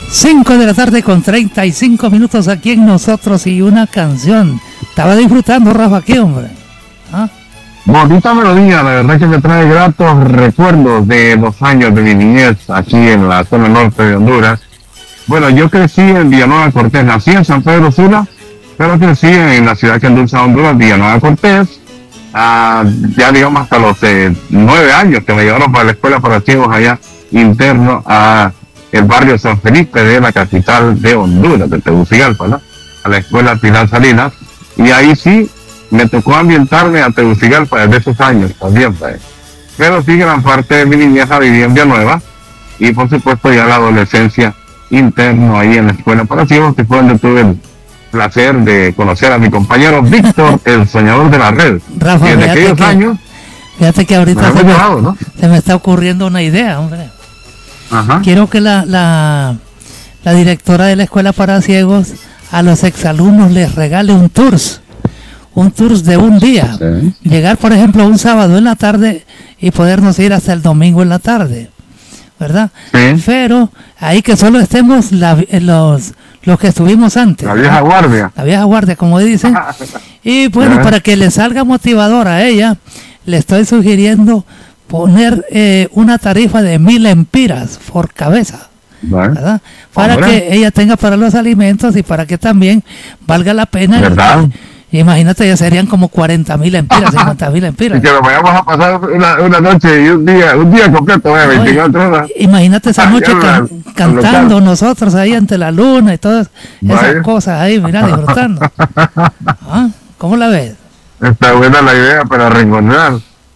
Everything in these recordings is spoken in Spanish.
5 de la tarde con 35 minutos aquí en Nosotros y una canción. Estaba disfrutando, Rafa, ¿qué, hombre? ¿Ah? Bonita melodía, la verdad que me trae gratos recuerdos de los años de mi niñez aquí en la zona norte de Honduras. Bueno, yo crecí en Villanueva Cortés, nací en San Pedro Sula, pero crecí en la ciudad que endulza Honduras, Villanueva Cortés, ya digamos hasta los 9 años que me llevaron para la escuela para ciegos allá interno a el barrio San Felipe de la capital de Honduras, de Tegucigalpa, ¿no? A la escuela Pilar Salinas, y ahí sí me tocó ambientarme a Tegucigalpa desde esos años también, pues. Pero sí, gran parte de mi niñez la viví en Villanueva, y por supuesto ya la adolescencia interno ahí en la escuela para ciegos, que fue donde tuve el placer de conocer a mi compañero Víctor, el soñador de la red. Rafa, y desde aquellos años, fíjate que ahorita ¿no? se me está ocurriendo una idea, hombre. Ajá. Quiero que la directora de la escuela para ciegos a los exalumnos les regale un tours de un día. Sí. Llegar, por ejemplo, un sábado en la tarde y podernos ir hasta el domingo en la tarde, ¿verdad? Sí. Pero ahí que solo estemos los que estuvimos antes. La vieja guardia. La vieja guardia, como dicen. Y bueno, para que le salga motivador a ella, le estoy sugiriendo poner una tarifa de 1,000 lempiras por cabeza, ¿verdad? Para que ella tenga para los alimentos y para que también valga la pena. ¿Verdad? Imagínate, ya serían como 40,000 lempiras, 50,000 lempiras. Y que lo vayamos a pasar una noche y un día completo, 24 horas. Imagínate esa noche cantando nosotros ahí ante la luna y todas esas cosas ahí, mira, disfrutando. ¿Cómo la ves? Está buena la idea para arrinconar.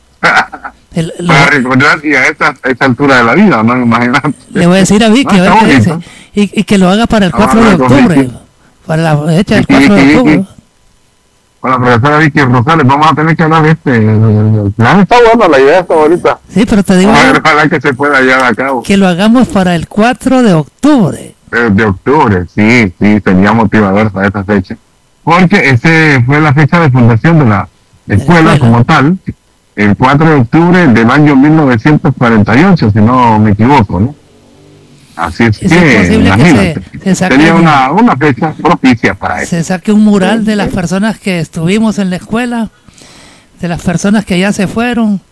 Para recordar y a esta altura de la vida, ¿no? Imagínate. Le voy a decir a Vicky, a ver qué dice. Y que lo haga para el 4 de octubre. Para la fecha del 4 de octubre. Con la profesora Vicky Rosales vamos a tener que hablar de el plan está bueno, la idea está bonita. Sí, pero te digo. Ojalá que se pueda llevar a cabo. Que lo hagamos para el 4 de octubre. De octubre, sí, sería motivador para esa fecha. Porque esa fue la fecha de fundación de la escuela como tal. El 4 de octubre del año 1948, si no me equivoco, ¿no? Así es que, imagínate, sería una fecha propicia para eso. Se saque un mural de las personas que estuvimos en la escuela, de las personas que ya se fueron,